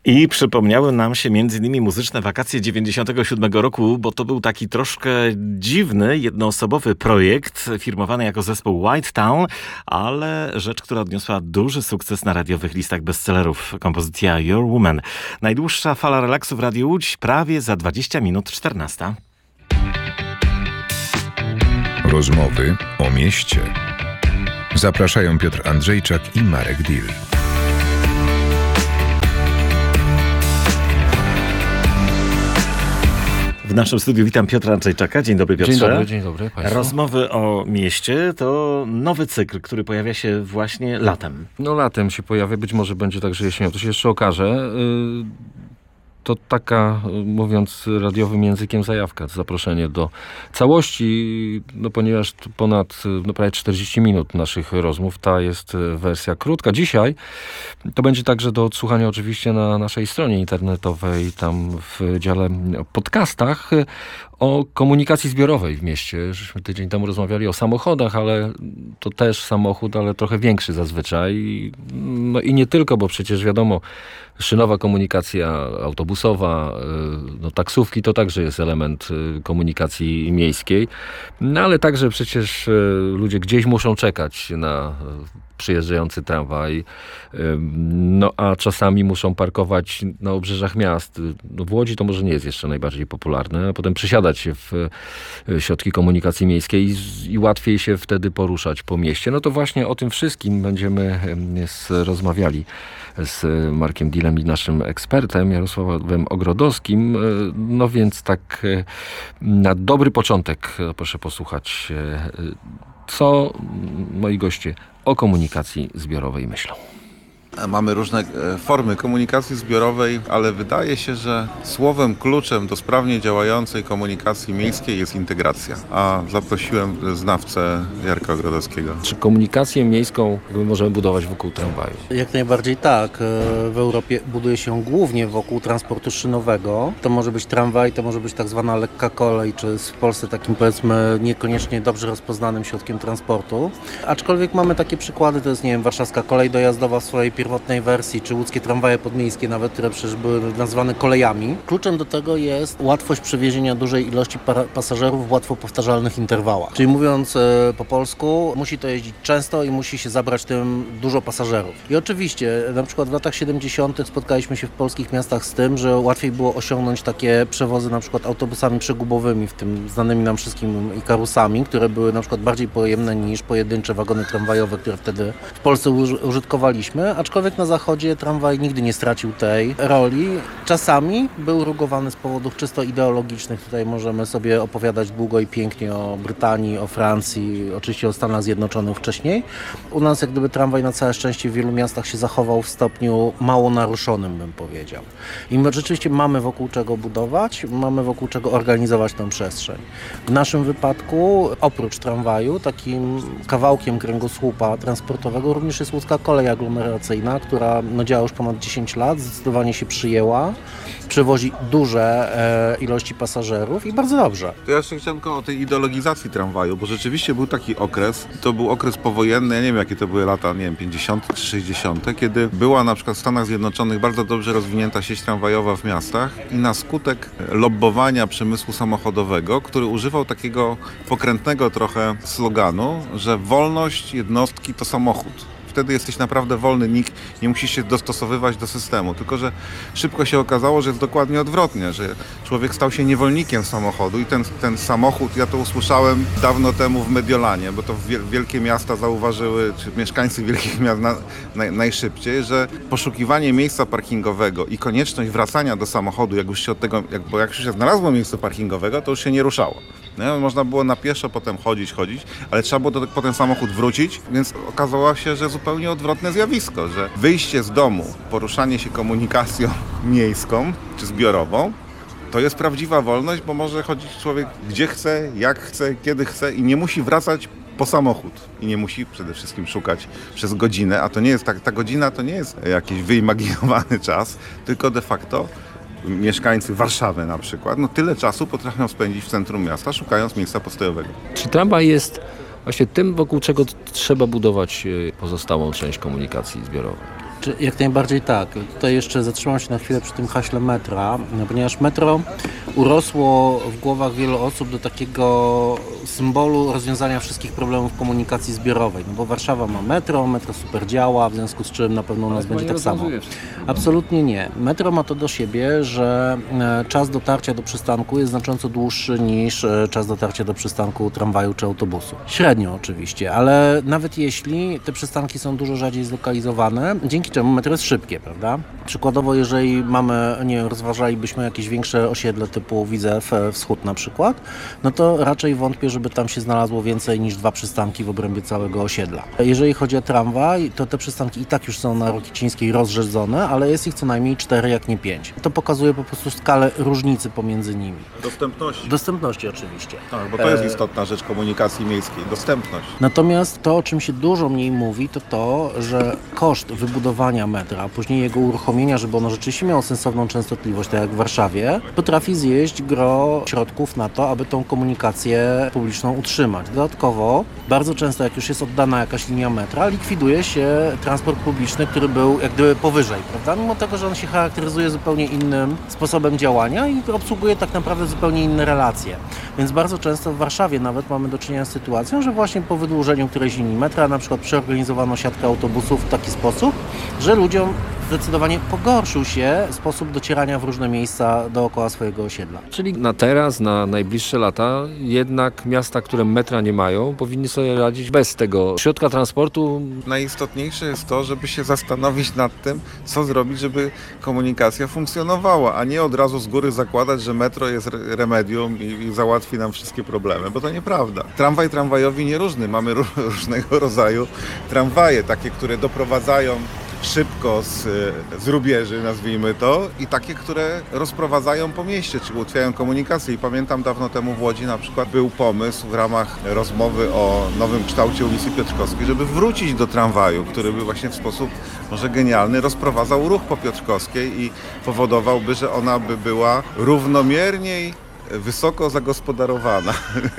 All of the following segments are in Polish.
I przypomniały nam się m.in. muzyczne wakacje 97 roku, bo to był taki troszkę dziwny, jednoosobowy projekt, firmowany jako zespół White Town, ale rzecz, która odniosła duży sukces na radiowych listach bestsellerów. Kompozycja Your Woman. Najdłuższa fala relaksu w Radiu Łódź prawie za 20 minut 14. Rozmowy o mieście. Zapraszają Piotr Andrzejczak i Marek Dill. W naszym studiu witam Piotra Andrzejczaka. Dzień dobry, Piotrze. Dzień dobry Państwu. Rozmowy o mieście to nowy cykl, który pojawia się właśnie latem. No latem się pojawia, być może będzie także jesienią, to się jeszcze okaże. To taka, mówiąc radiowym językiem, zajawka, zaproszenie do całości, no ponieważ ponad prawie 40 minut naszych rozmów, ta jest wersja krótka. Dzisiaj to będzie także do odsłuchania oczywiście na naszej stronie internetowej, tam w dziale podcastach, o komunikacji zbiorowej w mieście. Żeśmy tydzień temu rozmawiali o samochodach, ale to też samochód, ale trochę większy zazwyczaj. No i nie tylko, bo przecież wiadomo, szynowa komunikacja autobusowa, no taksówki to także jest element komunikacji miejskiej. No ale także przecież ludzie gdzieś muszą czekać na przyjeżdżający tramwaj, no a czasami muszą parkować na obrzeżach miast. No w Łodzi to może nie jest jeszcze najbardziej popularne, a potem przesiadać się w środki komunikacji miejskiej i łatwiej się wtedy poruszać po mieście. No to właśnie o tym wszystkim będziemy rozmawiali z Markiem Dillem i naszym ekspertem Jarosławem Ogrodowskim. No więc tak na dobry początek proszę posłuchać, co moi goście o komunikacji zbiorowej myślą. Mamy różne formy komunikacji zbiorowej, ale wydaje się, że słowem kluczem do sprawnie działającej komunikacji miejskiej jest integracja. A zaprosiłem znawcę Jarka Ogrodowskiego. Czy komunikację miejską możemy budować wokół tramwaju? Jak najbardziej tak. W Europie buduje się ją głównie wokół transportu szynowego. To może być tramwaj, to może być tak zwana lekka kolej, czy w Polsce takim, powiedzmy, niekoniecznie dobrze rozpoznanym środkiem transportu. Aczkolwiek mamy takie przykłady, to jest, nie wiem, warszawska kolej dojazdowa w swojej pierwotnej wersji, czy łódzkie tramwaje podmiejskie nawet, które przecież były nazwane kolejami. Kluczem do tego jest łatwość przewiezienia dużej ilości pasażerów w łatwo powtarzalnych interwałach. Czyli mówiąc po polsku, musi to jeździć często i musi się zabrać tym dużo pasażerów. I oczywiście, na przykład w latach 70. spotkaliśmy się w polskich miastach z tym, że łatwiej było osiągnąć takie przewozy na przykład autobusami przegubowymi, w tym znanymi nam wszystkim Ikarusami, które były na przykład bardziej pojemne niż pojedyncze wagony tramwajowe, które wtedy w Polsce użytkowaliśmy. Aczkolwiek na zachodzie tramwaj nigdy nie stracił tej roli. Czasami był rugowany z powodów czysto ideologicznych. Tutaj możemy sobie opowiadać długo i pięknie o Brytanii, o Francji, oczywiście o Stanach Zjednoczonych wcześniej. U nas jak gdyby tramwaj na całe szczęście w wielu miastach się zachował w stopniu mało naruszonym, bym powiedział. I my rzeczywiście mamy wokół czego budować, mamy wokół czego organizować tę przestrzeń. W naszym wypadku oprócz tramwaju takim kawałkiem kręgosłupa transportowego również jest łódzka kolej aglomeracyjna, która działa już ponad 10 lat, zdecydowanie się przyjęła, przewozi duże ilości pasażerów i bardzo dobrze. To ja jeszcze chciałem tylko o tej ideologizacji tramwaju, bo rzeczywiście był taki okres, to był okres powojenny, ja nie wiem jakie to były lata, nie wiem, 50 czy 60, kiedy była na przykład w Stanach Zjednoczonych bardzo dobrze rozwinięta sieć tramwajowa w miastach i na skutek lobbowania przemysłu samochodowego, który używał takiego pokrętnego trochę sloganu, że wolność jednostki to samochód. Wtedy jesteś naprawdę wolny, nikt nie musisz się dostosowywać do systemu. Tylko że szybko się okazało, że jest dokładnie odwrotnie, że człowiek stał się niewolnikiem samochodu i ten samochód, ja to usłyszałem dawno temu w Mediolanie, bo to wielkie miasta zauważyły, czy mieszkańcy wielkich miast najszybciej, że poszukiwanie miejsca parkingowego i konieczność wracania do samochodu, jak już się od tego, bo jak już się znalazło miejsce parkingowego, to już się nie ruszało. Nie? Można było na pieszo potem chodzić, ale trzeba było po ten samochód wrócić, więc okazało się, że zupełnie odwrotne zjawisko, że wyjście z domu, poruszanie się komunikacją miejską czy zbiorową, to jest prawdziwa wolność, bo może chodzić człowiek gdzie chce, jak chce, kiedy chce i nie musi wracać po samochód i nie musi przede wszystkim szukać przez godzinę, a to nie jest ta godzina to nie jest jakiś wyimaginowany czas, tylko de facto mieszkańcy Warszawy na przykład, tyle czasu potrafią spędzić w centrum miasta, szukając miejsca postojowego. Czy tramwaj jest właśnie tym, wokół czego trzeba budować pozostałą część komunikacji zbiorowej? Czy jak najbardziej tak. Tutaj jeszcze zatrzymam się na chwilę przy tym haśle metra, ponieważ metro urosło w głowach wielu osób do takiego symbolu rozwiązania wszystkich problemów komunikacji zbiorowej. No bo Warszawa ma metro super działa, w związku z czym na pewno u nas będzie tak samo. Absolutnie nie. Metro ma to do siebie, że czas dotarcia do przystanku jest znacząco dłuższy niż czas dotarcia do przystanku tramwaju czy autobusu. Średnio oczywiście, ale nawet jeśli te przystanki są dużo rzadziej zlokalizowane, dzięki czemu metro jest szybkie, prawda? Przykładowo, jeżeli rozważalibyśmy jakieś większe osiedle typu Widzew Wschód na przykład, no to raczej wątpię, żeby tam się znalazło więcej niż 2 przystanki w obrębie całego osiedla. Jeżeli chodzi o tramwaj, to te przystanki i tak już są na Rokicińskiej rozrzedzone, ale jest ich co najmniej 4, jak nie 5. To pokazuje po prostu skalę różnicy pomiędzy nimi. Dostępności oczywiście. Tak, bo to jest istotna rzecz komunikacji miejskiej, dostępność. Natomiast to, o czym się dużo mniej mówi, to, że koszt wybudowania metra, a później jego uruchomienia, żeby ono rzeczywiście miało sensowną częstotliwość, tak jak w Warszawie, potrafi zjeść gro środków na to, aby tą komunikację publiczną utrzymać. Dodatkowo, bardzo często, jak już jest oddana jakaś linia metra, likwiduje się transport publiczny, który był jak gdyby powyżej, prawda? Mimo tego, że on się charakteryzuje zupełnie innym sposobem działania i obsługuje tak naprawdę zupełnie inne relacje. Więc bardzo często w Warszawie nawet mamy do czynienia z sytuacją, że właśnie po wydłużeniu którejś linii metra na przykład przeorganizowano siatkę autobusów w taki sposób, że ludziom zdecydowanie pogorszył się sposób docierania w różne miejsca dookoła swojego osiedla. Czyli na teraz, na najbliższe lata, jednak miasta, które metra nie mają, powinny sobie radzić bez tego środka transportu. Najistotniejsze jest to, żeby się zastanowić nad tym, co zrobić, żeby komunikacja funkcjonowała, a nie od razu z góry zakładać, że metro jest remedium i załatwi nam wszystkie problemy, bo to nieprawda. Tramwaj tramwajowi nieróżny. Mamy różnego rodzaju tramwaje, takie, które doprowadzają szybko z rubieży, nazwijmy to, i takie, które rozprowadzają po mieście, czyli ułatwiają komunikację. I pamiętam dawno temu w Łodzi na przykład był pomysł w ramach rozmowy o nowym kształcie ulicy Piotrkowskiej, żeby wrócić do tramwaju, który by właśnie w sposób może genialny rozprowadzał ruch po Piotrkowskiej i powodowałby, że ona by była równomierniej wysoko zagospodarowana.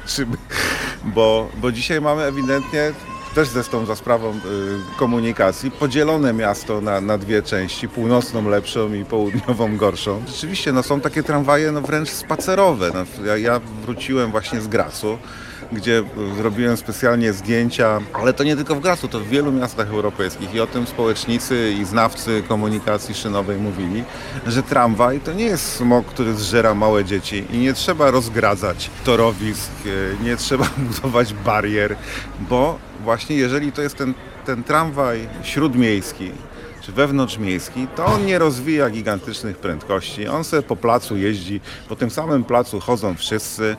Bo dzisiaj mamy ewidentnie, też zresztą za sprawą komunikacji, podzielone miasto na 2 części, północną lepszą i południową gorszą. Rzeczywiście są takie tramwaje wręcz spacerowe. Ja wróciłem właśnie z Gracu, gdzie zrobiłem specjalnie zdjęcia, ale to nie tylko w Gracu, to w wielu miastach europejskich i o tym społecznicy i znawcy komunikacji szynowej mówili, że tramwaj to nie jest smok, który zżera małe dzieci i nie trzeba rozgradzać torowisk, nie trzeba budować barier, bo właśnie jeżeli to jest ten tramwaj śródmiejski czy wewnątrzmiejski, to on nie rozwija gigantycznych prędkości. On sobie po placu jeździ, po tym samym placu chodzą wszyscy.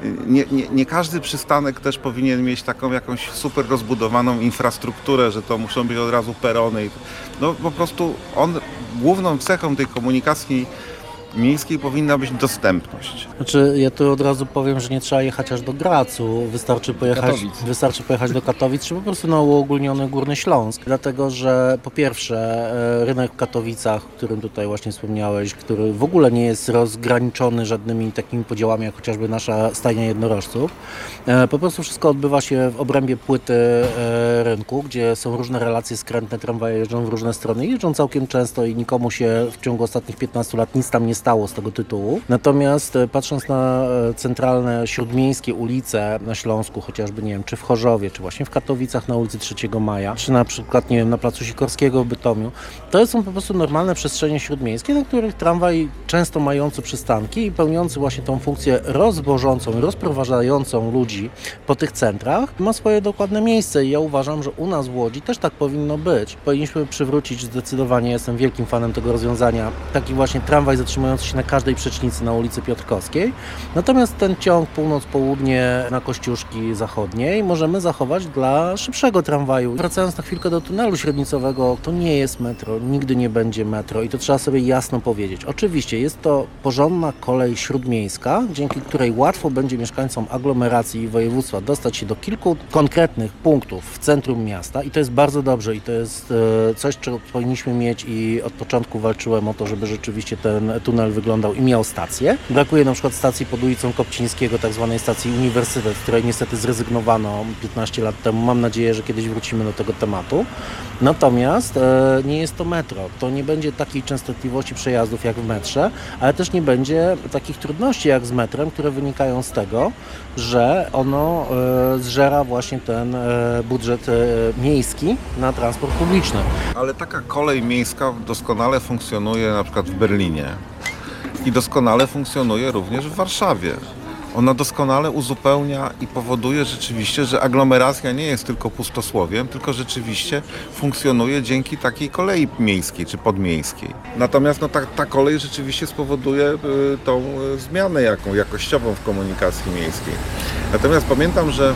Nie każdy przystanek też powinien mieć taką jakąś super rozbudowaną infrastrukturę, że to muszą być od razu perony. No po prostu główną cechą tej komunikacji miejskiej powinna być dostępność. Znaczy, ja tu od razu powiem, że nie trzeba jechać aż do Gracu, wystarczy pojechać do Katowic, czy po prostu na uogólniony Górny Śląsk. Dlatego, że po pierwsze rynek w Katowicach, o którym tutaj właśnie wspomniałeś, który w ogóle nie jest rozgraniczony żadnymi takimi podziałami, jak chociażby nasza stajnia jednorożców. Po prostu wszystko odbywa się w obrębie płyty rynku, gdzie są różne relacje skrętne, tramwaje jeżdżą w różne strony, jeżdżą całkiem często i nikomu się w ciągu ostatnich 15 lat nic tam nie stało z tego tytułu. Natomiast patrząc na centralne śródmiejskie ulice na Śląsku, chociażby, nie wiem, czy w Chorzowie, czy właśnie w Katowicach na ulicy 3 Maja, czy na przykład, nie wiem, na placu Sikorskiego w Bytomiu, to są po prostu normalne przestrzenie śródmiejskie, na których tramwaj często mający przystanki i pełniący właśnie tą funkcję rozwożącą, rozprowadzającą ludzi po tych centrach, ma swoje dokładne miejsce i ja uważam, że u nas w Łodzi też tak powinno być. Powinniśmy przywrócić zdecydowanie, jestem wielkim fanem tego rozwiązania, taki właśnie tramwaj zatrzymujący się na każdej przecznicy na ulicy Piotrkowskiej. Natomiast ten ciąg północ-południe na Kościuszki Zachodniej możemy zachować dla szybszego tramwaju. Wracając na chwilkę do tunelu średnicowego, to nie jest metro, nigdy nie będzie metro i to trzeba sobie jasno powiedzieć. Oczywiście jest to porządna kolej śródmiejska, dzięki której łatwo będzie mieszkańcom aglomeracji i województwa dostać się do kilku konkretnych punktów w centrum miasta i to jest bardzo dobrze i to jest coś, czego powinniśmy mieć i od początku walczyłem o to, żeby rzeczywiście ten tunel tunel wyglądał i miał stację. Brakuje na przykład stacji pod ulicą Kopcińskiego, tak zwanej stacji Uniwersytet, z której niestety zrezygnowano 15 lat temu. Mam nadzieję, że kiedyś wrócimy do tego tematu. Natomiast nie jest to metro. To nie będzie takiej częstotliwości przejazdów jak w metrze, ale też nie będzie takich trudności jak z metrem, które wynikają z tego, że ono zżera właśnie ten budżet miejski na transport publiczny. Ale taka kolej miejska doskonale funkcjonuje na przykład w Berlinie i doskonale funkcjonuje również w Warszawie. Ona doskonale uzupełnia i powoduje rzeczywiście, że aglomeracja nie jest tylko pustosłowiem, tylko rzeczywiście funkcjonuje dzięki takiej kolei miejskiej czy podmiejskiej. Natomiast ta kolej rzeczywiście spowoduje tą zmianę jakościową w komunikacji miejskiej. Natomiast pamiętam, że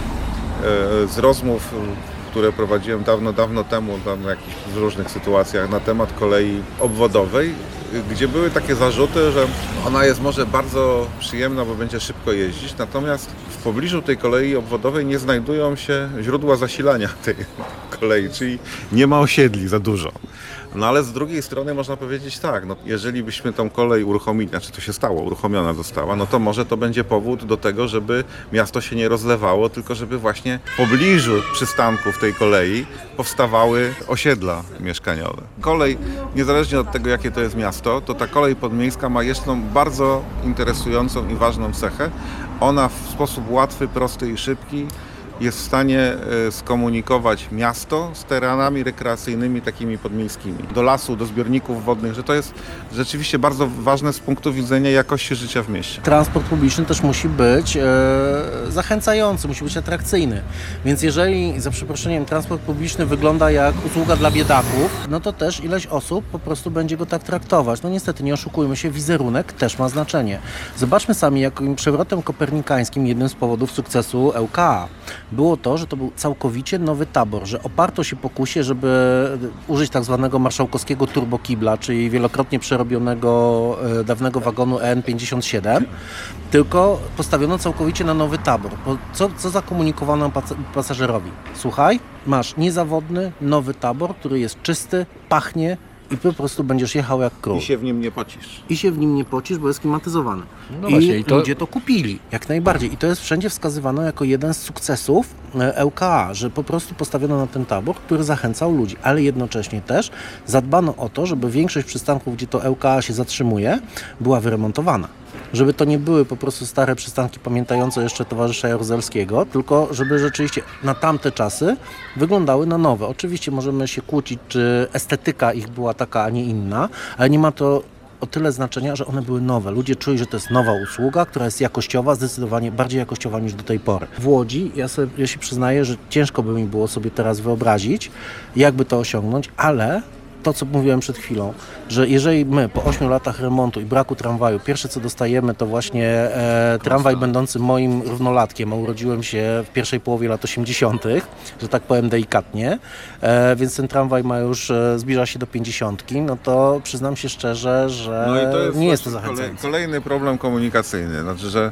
z rozmów, które prowadziłem dawno temu, w różnych sytuacjach na temat kolei obwodowej, gdzie były takie zarzuty, że ona jest może bardzo przyjemna, bo będzie szybko jeździć, natomiast w pobliżu tej kolei obwodowej nie znajdują się źródła zasilania tej kolei, czyli nie ma osiedli za dużo. No ale z drugiej strony można powiedzieć tak, jeżeli byśmy tą kolej uruchomili, to się stało, uruchomiona została, no to może to będzie powód do tego, żeby miasto się nie rozlewało, tylko żeby właśnie w pobliżu przystanków tej kolei powstawały osiedla mieszkaniowe. Kolej, niezależnie od tego, jakie to jest miasto, to ta kolej podmiejska ma jeszcze bardzo interesującą i ważną cechę. Ona w sposób łatwy, prosty i szybki jest w stanie skomunikować miasto z terenami rekreacyjnymi takimi podmiejskimi. Do lasu, do zbiorników wodnych, że to jest rzeczywiście bardzo ważne z punktu widzenia jakości życia w mieście. Transport publiczny też musi być zachęcający, musi być atrakcyjny. Więc jeżeli, za przeproszeniem, transport publiczny wygląda jak usługa dla biedaków, no to też ileś osób po prostu będzie go tak traktować. No niestety, nie oszukujmy się, wizerunek też ma znaczenie. Zobaczmy sami, jakim przewrotem kopernikańskim jednym z powodów sukcesu ŁKA było to, że to był całkowicie nowy tabor, że oparto się pokusie, żeby użyć tak zwanego marszałkowskiego turbokibla, czyli wielokrotnie przerobionego dawnego wagonu EN57, tylko postawiono całkowicie na nowy tabor. Bo co zakomunikowano pasażerowi? Słuchaj, masz niezawodny, nowy tabor, który jest czysty, pachnie i po prostu będziesz jechał jak król. I się w nim nie pocisz. I się w nim nie pocisz, bo jest klimatyzowany. No właśnie, I ludzie to kupili, jak najbardziej. I to jest wszędzie wskazywano jako jeden z sukcesów ŁKA, że po prostu postawiono na ten tabor, który zachęcał ludzi, ale jednocześnie też zadbano o to, żeby większość przystanków, gdzie to ŁKA się zatrzymuje, była wyremontowana. Żeby to nie były po prostu stare przystanki pamiętające jeszcze towarzysza Jaruzelskiego, tylko żeby rzeczywiście na tamte czasy wyglądały na nowe. Oczywiście możemy się kłócić, czy estetyka ich była taka, a nie inna, ale nie ma to o tyle znaczenia, że one były nowe. Ludzie czuli, że to jest nowa usługa, która jest jakościowa, zdecydowanie bardziej jakościowa niż do tej pory. W Łodzi ja się przyznaję, że ciężko by mi było sobie teraz wyobrazić, jakby to osiągnąć, ale to, co mówiłem przed chwilą, że jeżeli my po 8 latach remontu i braku tramwaju, pierwsze co dostajemy to właśnie tramwaj będący moim równolatkiem, a urodziłem się w pierwszej połowie lat 80., że tak powiem delikatnie, więc ten tramwaj ma już, zbliża się do 50, no to przyznam się szczerze, że nie jest to zachęcające. Kolejny problem komunikacyjny, znaczy, że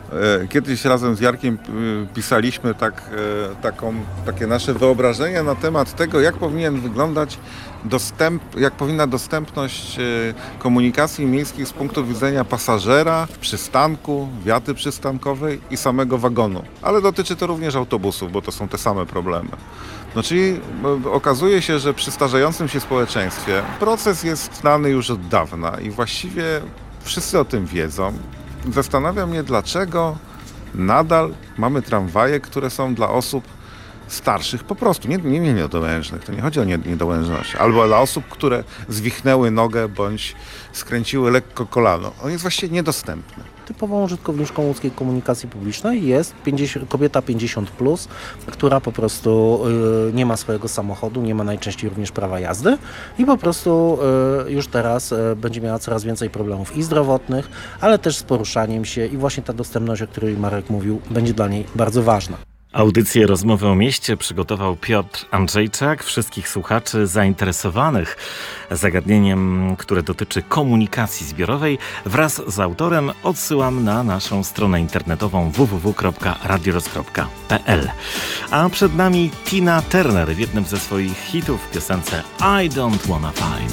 kiedyś razem z Jarkiem pisaliśmy takie nasze wyobrażenia na temat tego, jak powinien wyglądać jak powinna dostępność komunikacji miejskiej z punktu widzenia pasażera, przystanku, wiaty przystankowej i samego wagonu. Ale dotyczy to również autobusów, bo to są te same problemy. No czyli okazuje się, że przy starzejącym się społeczeństwie proces jest znany już od dawna i właściwie wszyscy o tym wiedzą. Zastanawia mnie, dlaczego nadal mamy tramwaje, które są dla osób starszych po prostu, nie niedołężnych, to nie chodzi o niedołężność, albo dla osób, które zwichnęły nogę bądź skręciły lekko kolano. On jest właściwie niedostępny. Typową użytkowniczką łódzkiej komunikacji publicznej jest kobieta 50+, która po prostu nie ma swojego samochodu, nie ma najczęściej również prawa jazdy i po prostu już teraz będzie miała coraz więcej problemów i zdrowotnych, ale też z poruszaniem się i właśnie ta dostępność, o której Marek mówił, będzie dla niej bardzo ważna. Audycję Rozmowy o mieście przygotował Piotr Andrzejczak. Wszystkich słuchaczy zainteresowanych zagadnieniem, które dotyczy komunikacji zbiorowej, wraz z autorem odsyłam na naszą stronę internetową www.radioros.pl. A przed nami Tina Turner w jednym ze swoich hitów w piosence I Don't Wanna Fight.